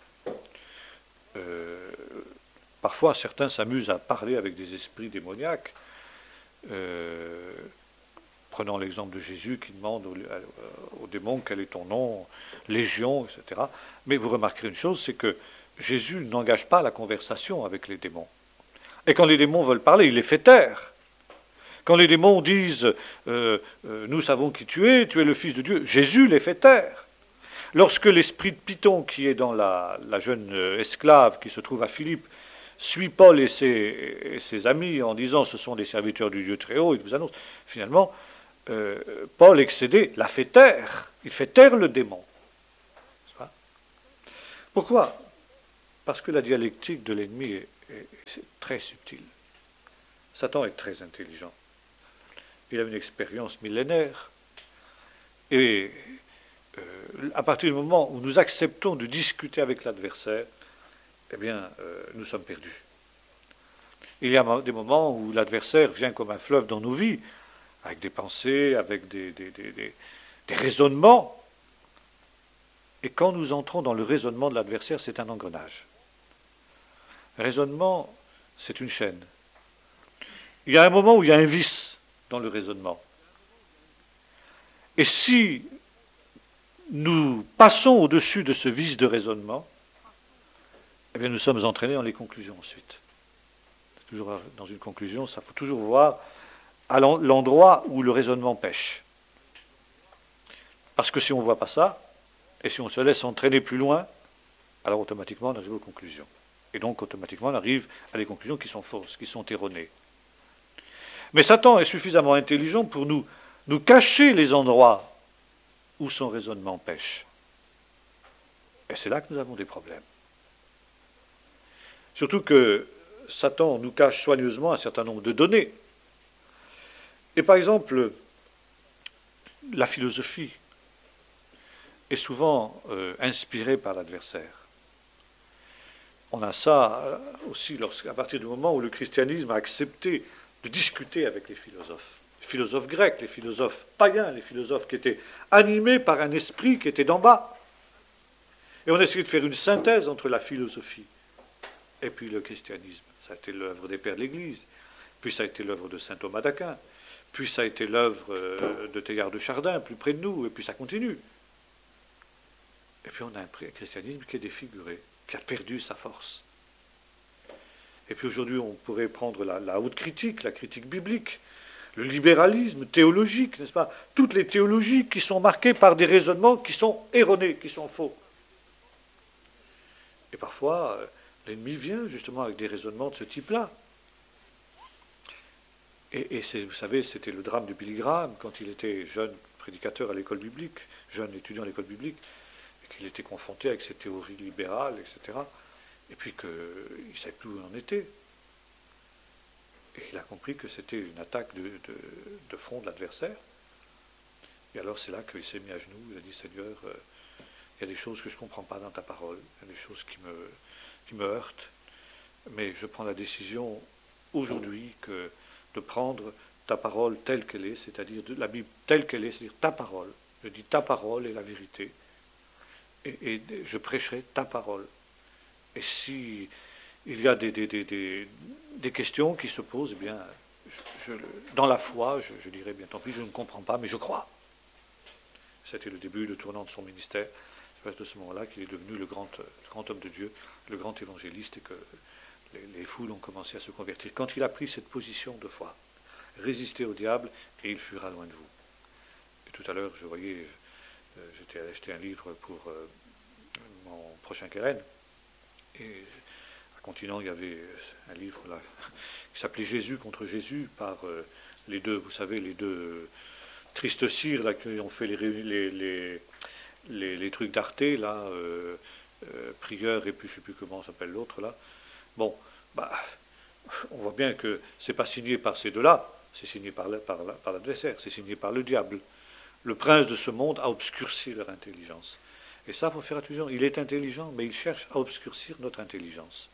Euh, parfois, certains s'amusent à parler avec des esprits démoniaques. Euh, prenons l'exemple de Jésus qui demande aux, aux démons quel est ton nom, légion, et cetera. Mais vous remarquerez une chose, c'est que Jésus n'engage pas la conversation avec les démons. Et quand les démons veulent parler, il les fait taire. Quand les démons disent euh, euh, « Nous savons qui tu es, tu es le Fils de Dieu », Jésus les fait taire. Lorsque l'esprit de Python, qui est dans la, la jeune esclave qui se trouve à Philippe, suit Paul et ses, et ses amis en disant « Ce sont des serviteurs du Dieu très haut », il vous annonce. Finalement, euh, Paul, excédé, l'a fait taire. Il fait taire le démon. Pourquoi ? Parce que la dialectique de l'ennemi est, est, est très subtile. Satan est très intelligent. Il a une expérience millénaire. Et euh, à partir du moment où nous acceptons de discuter avec l'adversaire, eh bien, euh, nous sommes perdus. Il y a des moments où l'adversaire vient comme un fleuve dans nos vies, avec des pensées, avec des, des, des, des, des raisonnements. Et quand nous entrons dans le raisonnement de l'adversaire, c'est un engrenage. Le raisonnement, c'est une chaîne. Il y a un moment où il y a un vice dans le raisonnement. Et si nous passons au-dessus de ce vice de raisonnement, eh bien nous sommes entraînés dans les conclusions ensuite. Toujours dans une conclusion, ça faut toujours voir à l'endroit où le raisonnement pêche. Parce que si on ne voit pas ça, et si on se laisse entraîner plus loin, alors automatiquement on arrive aux conclusions. Et donc automatiquement on arrive à des conclusions qui sont fausses, qui sont erronées. Mais Satan est suffisamment intelligent pour nous, nous cacher les endroits où son raisonnement pêche. Et c'est là que nous avons des problèmes. Surtout que Satan nous cache soigneusement un certain nombre de données. Et par exemple, la philosophie est souvent euh, inspirée par l'adversaire. On a ça euh, aussi lorsqu'à partir du moment où le christianisme a accepté de discuter avec les philosophes. Les philosophes grecs, les philosophes païens, les philosophes qui étaient animés par un esprit qui était d'en bas. Et on a essayé de faire une synthèse entre la philosophie et puis le christianisme. Ça a été l'œuvre des pères de l'Église, puis ça a été l'œuvre de saint Thomas d'Aquin, puis ça a été l'œuvre euh, de Teilhard de Chardin, plus près de nous, et puis ça continue. Et puis on a un christianisme qui est défiguré, qui a perdu sa force. Et puis aujourd'hui, on pourrait prendre la, la haute critique, la critique biblique, le libéralisme théologique, n'est-ce pas? Toutes les théologies qui sont marquées par des raisonnements qui sont erronés, qui sont faux. Et parfois, l'ennemi vient justement avec des raisonnements de ce type-là. Et, et c'est, vous savez, c'était le drame de Billy Graham quand il était jeune prédicateur à l'école biblique, jeune étudiant à l'école biblique, et qu'il était confronté avec ces théories libérales, et cetera. Et puis qu'il ne savait plus où il en était. Et il a compris que c'était une attaque de, de, de front de l'adversaire. Et alors c'est là qu'il s'est mis à genoux, il a dit, Seigneur, euh, il y a des choses que je ne comprends pas dans ta parole, il y a des choses qui me, qui me heurtent, mais je prends la décision aujourd'hui que de prendre ta parole telle qu'elle est, c'est-à-dire de la Bible telle qu'elle est, c'est-à-dire ta parole. Je dis ta parole est la vérité. Et, et je prêcherai ta parole. Et si il y a des, des, des, des, des questions qui se posent, eh bien, je, je, dans la foi, je, je dirais, bien tant pis, je ne comprends pas, mais je crois. C'était le début, le tournant de son ministère. C'est à ce moment-là qu'il est devenu le grand, le grand homme de Dieu, le grand évangéliste, et que les, les foules ont commencé à se convertir. Quand il a pris cette position de foi, résister au diable, et il fuira loin de vous. Et tout à l'heure, je voyais, euh, j'étais allé acheter un livre pour euh, mon prochain Keren, et à Continent, il y avait un livre là qui s'appelait Jésus contre Jésus, par euh, les deux, vous savez, les deux euh, tristes cires là, qui ont fait les, les, les, les, les trucs d'Arte, là, euh, euh, Prieur, et puis je ne sais plus comment s'appelle l'autre, là. Bon, bah, on voit bien que c'est pas signé par ces deux-là, c'est signé par, la, par, la, par l'adversaire, c'est signé par le diable. Le prince de ce monde a obscurci leur intelligence. Et ça, il faut faire attention. Il est intelligent, mais il cherche à obscurcir notre intelligence.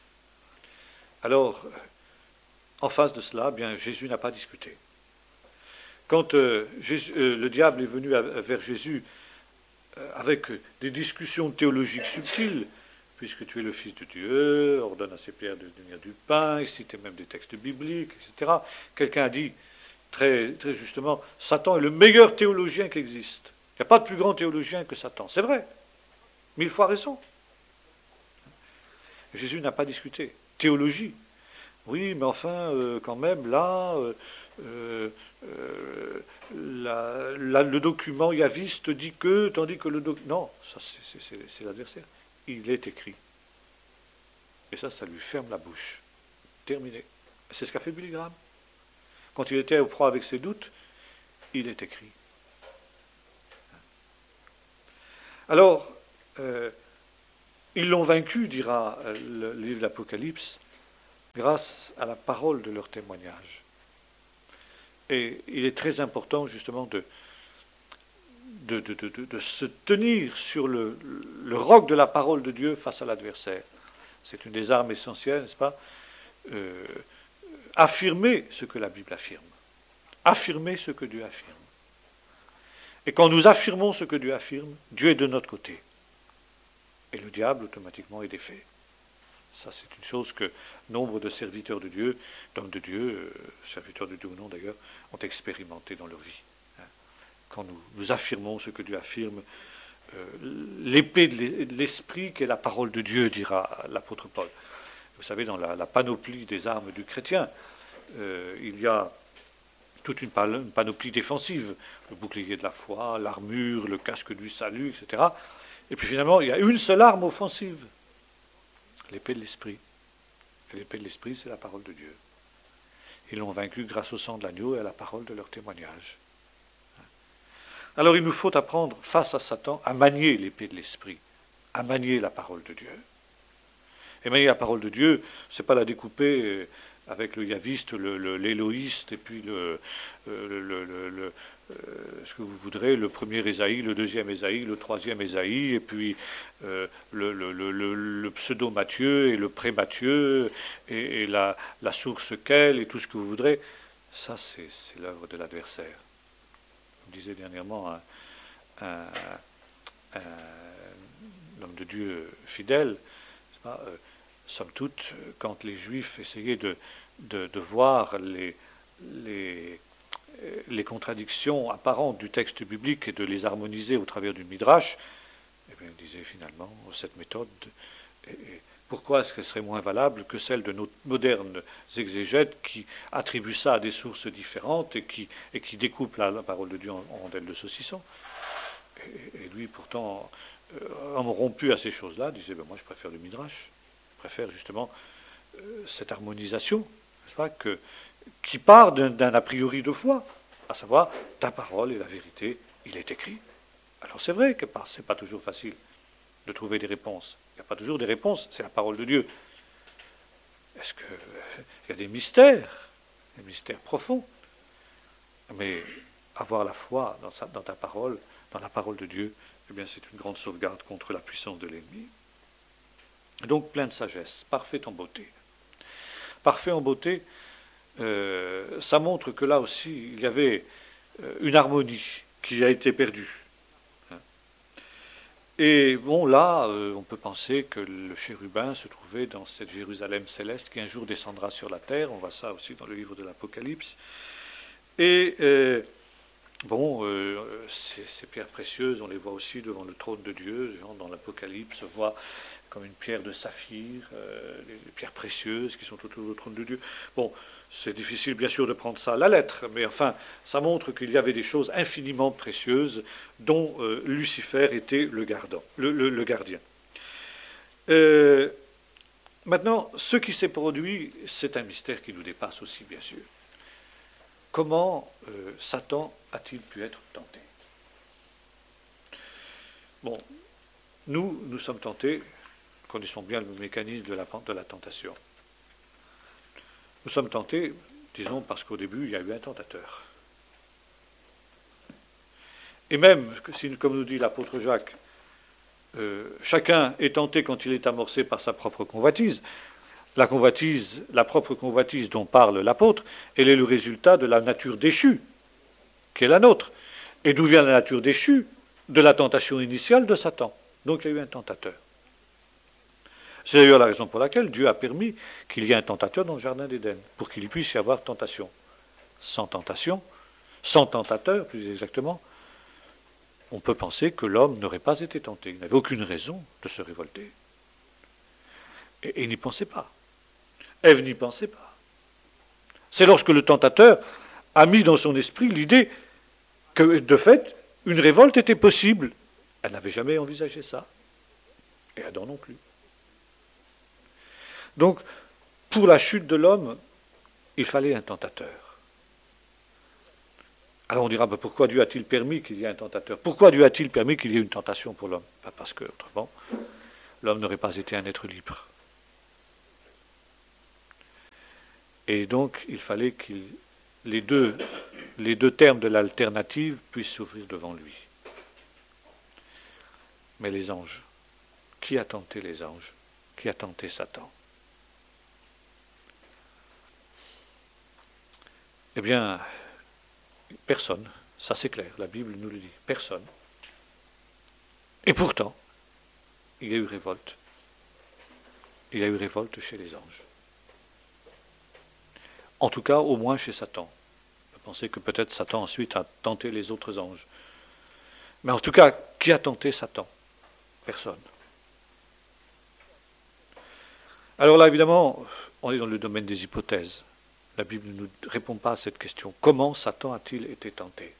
Alors, en face de cela, bien, Jésus n'a pas discuté. Quand euh, Jésus, euh, le diable est venu à, vers Jésus euh, avec des discussions théologiques subtiles, puisque tu es le Fils de Dieu, ordonne à ces pierres de devenir du pain, il citait même des textes bibliques, et cetera. Quelqu'un a dit très, très justement, Satan est le meilleur théologien qui existe. Il n'y a pas de plus grand théologien que Satan. C'est vrai. Mille fois raison. Jésus n'a pas discuté. Théologie. Oui, mais enfin, euh, quand même, là, euh, euh, la, la, le document yaviste dit que, tandis que le document... Non, ça c'est, c'est, c'est, c'est l'adversaire. Il est écrit. Et ça, ça lui ferme la bouche. Terminé. C'est ce qu'a fait Billy Graham. Quand il était au proie avec ses doutes, il est écrit. Alors, euh, Ils l'ont vaincu, dira le livre de l'Apocalypse, grâce à la parole de leur témoignage. Et il est très important justement de, de, de, de, de, de se tenir sur le, le roc de la parole de Dieu face à l'adversaire. C'est une des armes essentielles, n'est-ce pas? euh, Affirmer ce que la Bible affirme. Affirmer ce que Dieu affirme. Et quand nous affirmons ce que Dieu affirme, Dieu est de notre côté. Et le diable, automatiquement, est défait. Ça, c'est une chose que nombre de serviteurs de Dieu, d'hommes de Dieu, euh, serviteurs de Dieu ou non d'ailleurs, ont expérimenté dans leur vie. Hein. Quand nous, nous affirmons ce que Dieu affirme, euh, l'épée de l'esprit qui est la parole de Dieu, dira l'apôtre Paul. Vous savez, dans la, la panoplie des armes du chrétien, euh, il y a toute une, une panoplie défensive, le bouclier de la foi, l'armure, le casque du salut, et cetera. Et puis finalement, il y a une seule arme offensive, l'épée de l'esprit. Et l'épée de l'esprit, c'est la parole de Dieu. Ils l'ont vaincu grâce au sang de l'agneau et à la parole de leur témoignage. Alors il nous faut apprendre, face à Satan, à manier l'épée de l'esprit, à manier la parole de Dieu. Et manier la parole de Dieu, c'est pas la découper avec le yaviste, le, le, l'éloïste, et puis le, le, le, le, le euh, ce que vous voudrez, le premier Ésaïe, le deuxième Ésaïe, le troisième Ésaïe, et puis euh, le, le, le, le, le pseudo-Matthieu et le pré-Matthieu, et, et la, la source quelle, et tout ce que vous voudrez. Ça, c'est, c'est l'œuvre de l'adversaire. Je disais dernièrement un, un, un, un homme de Dieu fidèle, c'est pas, euh, somme toute, quand les Juifs essayaient de, de, de voir les, les, les contradictions apparentes du texte biblique et de les harmoniser au travers du Midrash, eh bien, ils disaient finalement, cette méthode, et, et pourquoi est-ce qu'elle serait moins valable que celle de nos modernes exégètes qui attribuent ça à des sources différentes et qui, et qui découpent la, la parole de Dieu en, en rondelles de saucisson? Et, et lui, pourtant, euh, homme rompu à ces choses-là, disait, ben, moi je préfère le Midrash. Préfère justement euh, cette harmonisation, n'est-ce pas, que, qui part d'un, d'un a priori de foi, à savoir ta parole est la vérité, il est écrit. Alors c'est vrai que ce n'est pas toujours facile de trouver des réponses. Il n'y a pas toujours des réponses, c'est la parole de Dieu. Est-ce qu'il euh, y a des mystères, des mystères profonds? Mais avoir la foi dans, sa, dans ta parole, dans la parole de Dieu, eh bien c'est une grande sauvegarde contre la puissance de l'ennemi. Donc plein de sagesse, parfait en beauté. Parfait en beauté, euh, ça montre que là aussi, il y avait euh, une harmonie qui a été perdue. Et bon, là, euh, on peut penser que le chérubin se trouvait dans cette Jérusalem céleste qui un jour descendra sur la terre. On voit ça aussi dans le livre de l'Apocalypse. Et euh, bon, euh, ces, ces pierres précieuses, on les voit aussi devant le trône de Dieu. Les gens dans l'Apocalypse voient comme une pierre de saphir, euh, les, les pierres précieuses qui sont autour du trône de Dieu. Bon, c'est difficile bien sûr de prendre ça à la lettre, mais enfin, ça montre qu'il y avait des choses infiniment précieuses dont euh, Lucifer était le, gardant, le, le, le gardien. Euh, maintenant, ce qui s'est produit, c'est un mystère qui nous dépasse aussi, bien sûr. Comment euh, Satan a-t-il pu être tenté? Bon, nous, nous sommes tentés. Connaissons bien le mécanisme de la, de la tentation. Nous sommes tentés, disons, parce qu'au début, il y a eu un tentateur. Et même, si, comme nous dit l'apôtre Jacques, euh, chacun est tenté quand il est amorcé par sa propre convoitise. La convoitise, la propre convoitise dont parle l'apôtre, elle est le résultat de la nature déchue, qui est la nôtre. Et d'où vient la nature déchue? De la tentation initiale de Satan. Donc il y a eu un tentateur. C'est d'ailleurs la raison pour laquelle Dieu a permis qu'il y ait un tentateur dans le jardin d'Éden, pour qu'il y puisse y avoir tentation. Sans tentation, sans tentateur, plus exactement, on peut penser que l'homme n'aurait pas été tenté. Il n'avait aucune raison de se révolter. Et, et il n'y pensait pas. Ève n'y pensait pas. C'est lorsque le tentateur a mis dans son esprit l'idée que, de fait, une révolte était possible. Elle n'avait jamais envisagé ça. Et Adam non plus. Donc, pour la chute de l'homme, il fallait un tentateur. Alors on dira, ben pourquoi Dieu a-t-il permis qu'il y ait un tentateur? Pourquoi Dieu a-t-il permis qu'il y ait une tentation pour l'homme? Ben parce que, autrement, l'homme n'aurait pas été un être libre. Et donc, il fallait que les deux, les deux termes de l'alternative puissent s'ouvrir devant lui. Mais les anges, qui a tenté les anges? Qui a tenté Satan? Eh bien, personne, ça c'est clair, la Bible nous le dit, personne. Et pourtant, il y a eu révolte. Il y a eu révolte chez les anges. En tout cas, au moins chez Satan. On peut penser que peut-être Satan ensuite a tenté les autres anges. Mais en tout cas, qui a tenté Satan? Personne. Alors là, évidemment, on est dans le domaine des hypothèses. La Bible ne nous répond pas à cette question. Comment Satan a-t-il été tenté?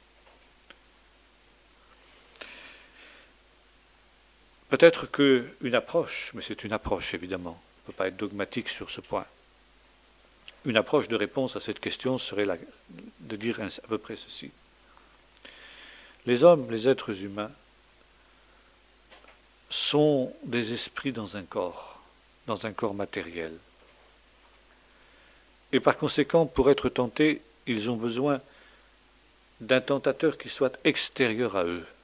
Peut-être qu'une approche, mais c'est une approche évidemment, on ne peut pas être dogmatique sur ce point. Une approche de réponse à cette question serait la, de dire à peu près ceci. Les hommes, les êtres humains, sont des esprits dans un corps, dans un corps matériel. Et par conséquent, pour être tentés, ils ont besoin d'un tentateur qui soit extérieur à eux.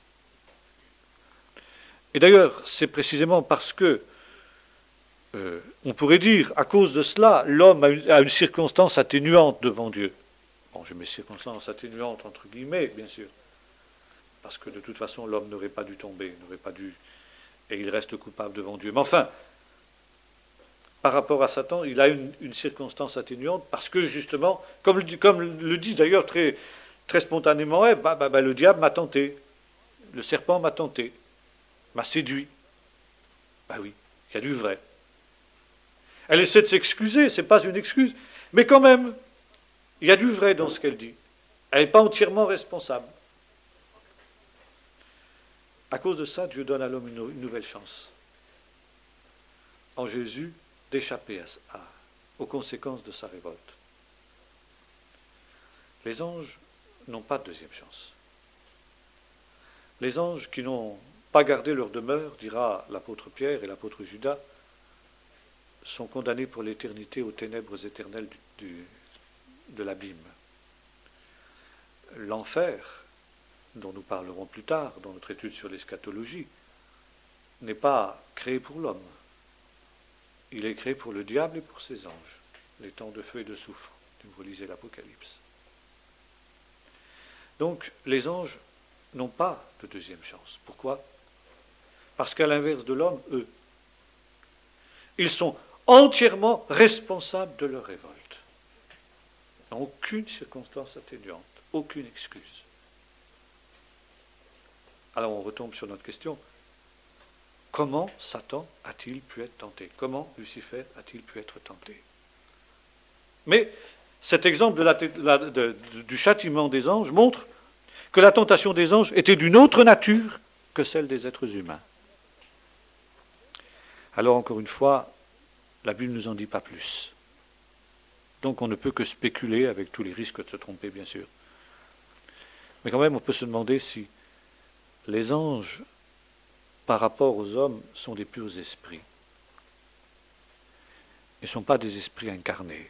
Et d'ailleurs, c'est précisément parce que, euh, on pourrait dire, à cause de cela, l'homme a une, a une circonstance atténuante devant Dieu. Bon, je mets circonstance atténuante entre guillemets, bien sûr, parce que de toute façon, l'homme n'aurait pas dû tomber, n'aurait pas dû, et il reste coupable devant Dieu. Mais enfin, par rapport à Satan, il a une, une circonstance atténuante parce que justement, comme le, comme le dit d'ailleurs très, très spontanément, eh, bah, bah, bah, le diable m'a tenté, le serpent m'a tenté, m'a séduit. Ben oui, il y a du vrai. Elle essaie de s'excuser, ce n'est pas une excuse, mais quand même, il y a du vrai dans ce qu'elle dit. Elle n'est pas entièrement responsable. À cause de ça, Dieu donne à l'homme une, une nouvelle chance. En Jésus, d'échapper à, à, aux conséquences de sa révolte. Les anges n'ont pas de deuxième chance. Les anges qui n'ont pas gardé leur demeure, dira l'apôtre Pierre et l'apôtre Judas, sont condamnés pour l'éternité aux ténèbres éternelles du, du, de l'abîme. L'enfer, dont nous parlerons plus tard dans notre étude sur l'eschatologie, n'est pas créé pour l'homme. Il est créé pour le diable et pour ses anges, les temps de feu et de soufre, si vous lisez l'Apocalypse. Donc, les anges n'ont pas de deuxième chance. Pourquoi? Parce qu'à l'inverse de l'homme, eux, ils sont entièrement responsables de leur révolte. Ils n'ont aucune circonstance atténuante, aucune excuse. Alors on retombe sur notre question. Comment Satan a-t-il pu être tenté? Comment Lucifer a-t-il pu être tenté? Mais cet exemple de la, la, de, de, du châtiment des anges montre que la tentation des anges était d'une autre nature que celle des êtres humains. Alors encore une fois, la Bible ne nous en dit pas plus. Donc on ne peut que spéculer avec tous les risques de se tromper, bien sûr. Mais quand même, on peut se demander si les anges, par rapport aux hommes, sont des purs esprits. Ils ne sont pas des esprits incarnés.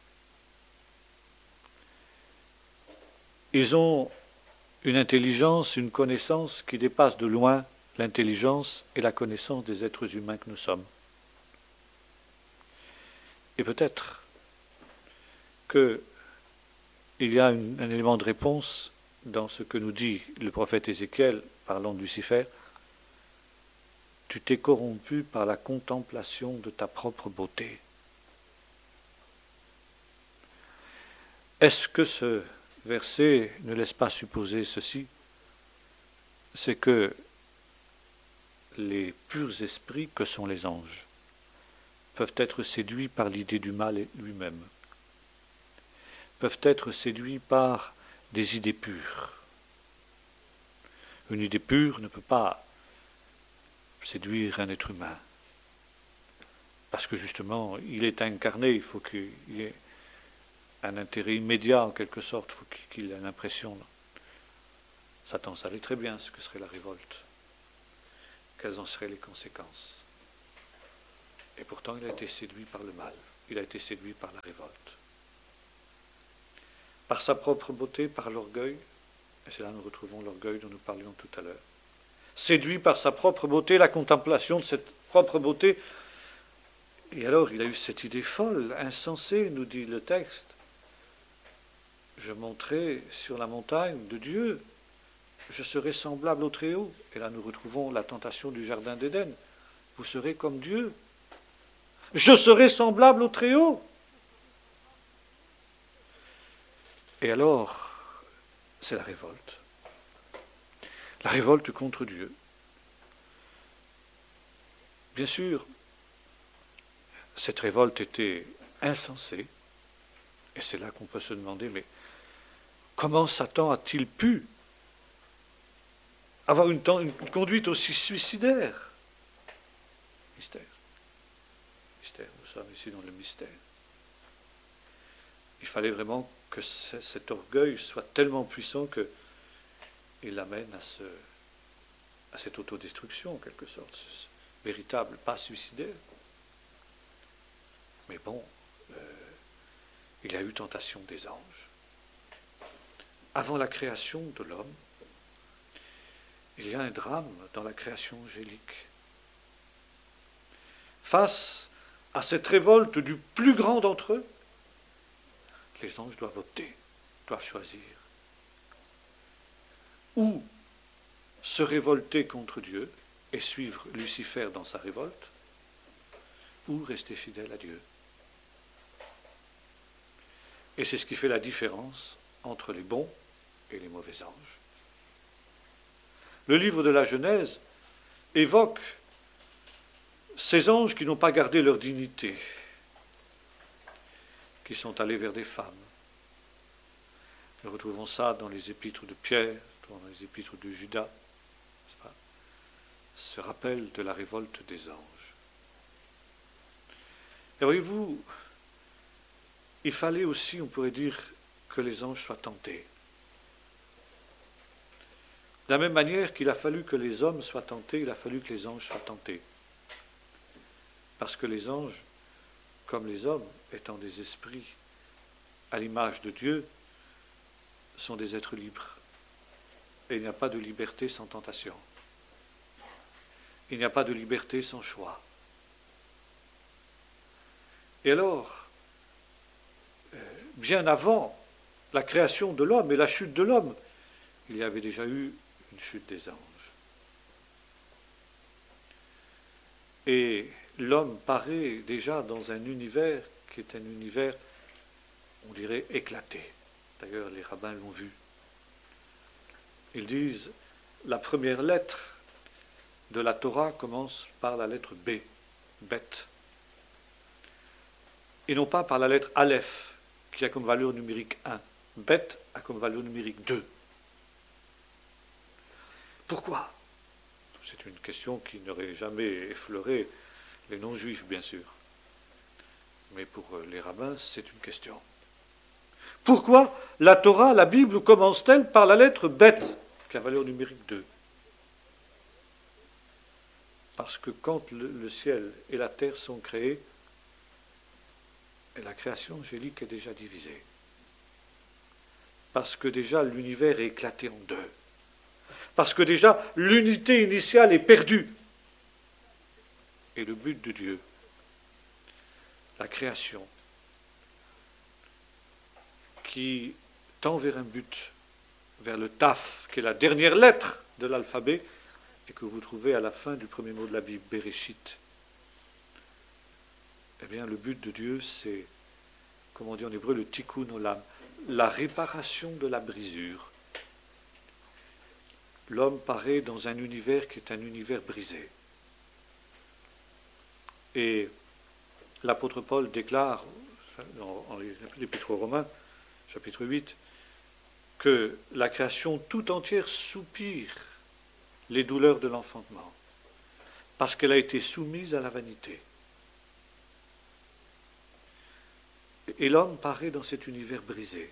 Ils ont une intelligence, une connaissance qui dépasse de loin l'intelligence et la connaissance des êtres humains que nous sommes. Et peut-être qu'il y a une, un élément de réponse dans ce que nous dit le prophète Ézéchiel, parlant de Lucifer. Tu t'es corrompu par la contemplation de ta propre beauté. Est-ce que ce verset ne laisse pas supposer ceci? C'est que les purs esprits que sont les anges peuvent être séduits par l'idée du mal lui-même, peuvent être séduits par des idées pures. Une idée pure ne peut pas séduire un être humain, parce que justement, il est incarné, il faut qu'il y ait un intérêt immédiat en quelque sorte, il faut qu'il ait l'impression. Satan savait très bien ce que serait la révolte, quelles en seraient les conséquences. Et pourtant, il a été séduit par le mal. Il a été séduit par la révolte. Par sa propre beauté, par l'orgueil, et c'est là que nous retrouvons l'orgueil dont nous parlions tout à l'heure. Séduit par sa propre beauté, la contemplation de cette propre beauté. Et alors, il a eu cette idée folle, insensée, nous dit le texte. Je monterai sur la montagne de Dieu, je serai semblable au Très-Haut. Et là, nous retrouvons la tentation du jardin d'Éden. Vous serez comme Dieu. Je serai semblable au Très-Haut. Et alors, c'est la révolte. La révolte contre Dieu. Bien sûr, cette révolte était insensée. Et c'est là qu'on peut se demander, mais comment Satan a-t-il pu avoir une, une conduite aussi suicidaire? Mystère. Mystère, nous sommes ici dans le mystère. Il fallait vraiment que cet orgueil soit tellement puissant qu'il l'amène à, ce, à cette autodestruction, en quelque sorte, ce véritable pas suicidaire. Mais bon, euh, il y a eu tentation des anges. Avant la création de l'homme, il y a un drame dans la création angélique. Face à cette révolte du plus grand d'entre eux, les anges doivent opter, doivent choisir. Ou se révolter contre Dieu et suivre Lucifer dans sa révolte, ou rester fidèle à Dieu. Et c'est ce qui fait la différence entre les bons et les mauvais anges. Le livre de la Genèse évoque ces anges qui n'ont pas gardé leur dignité, qui sont allés vers des femmes. Nous retrouvons ça dans les épîtres de Pierre, dans les épîtres de Judas. Ce rappel de la révolte des anges. Et voyez-vous, il fallait aussi, on pourrait dire, que les anges soient tentés. De la même manière qu'il a fallu que les hommes soient tentés, il a fallu que les anges soient tentés. Parce que les anges, comme les hommes, étant des esprits à l'image de Dieu, sont des êtres libres. Et il n'y a pas de liberté sans tentation. Il n'y a pas de liberté sans choix. Et alors, bien avant la création de l'homme et la chute de l'homme, il y avait déjà eu une chute des anges. Et l'homme paraît déjà dans un univers qui est un univers, on dirait, éclaté. D'ailleurs, les rabbins l'ont vu. Ils disent, la première lettre de la Torah commence par la lettre B, Bet, et non pas par la lettre Aleph, qui a comme valeur numérique un. Bet a comme valeur numérique deux. Pourquoi? C'est une question qui n'aurait jamais effleuré les non-juifs, bien sûr. Mais pour les rabbins, c'est une question. Pourquoi la Torah, la Bible, commence-t-elle par la lettre Bet, qui a valeur numérique deux? Parce que quand le, le ciel et la terre sont créés, la création angélique est déjà divisée. Parce que déjà l'univers est éclaté en deux. Parce que déjà l'unité initiale est perdue. Et le but de Dieu, la création, qui tend vers un but, vers le Taf, qui est la dernière lettre de l'alphabet, et que vous trouvez à la fin du premier mot de la Bible, Bereshit. Eh bien, le but de Dieu, c'est, comme on dit en hébreu, le tikkun olam, la réparation de la brisure. L'homme paraît dans un univers qui est un univers brisé. Et l'apôtre Paul déclare, en l'Épître aux Romains, chapitre huit, que la création tout entière soupire les douleurs de l'enfantement, parce qu'elle a été soumise à la vanité. Et l'homme paraît dans cet univers brisé.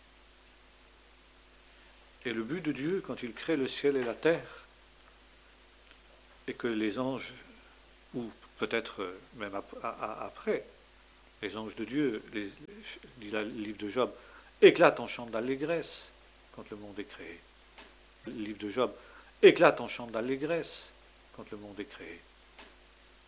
Et le but de Dieu, quand il crée le ciel et la terre, et que les anges, ou peut-être même ap- a- a- après. Les anges de Dieu, les, dit le livre de Job, éclatent en chant d'allégresse quand le monde est créé. Le livre de Job éclate en chant d'allégresse quand le monde est créé.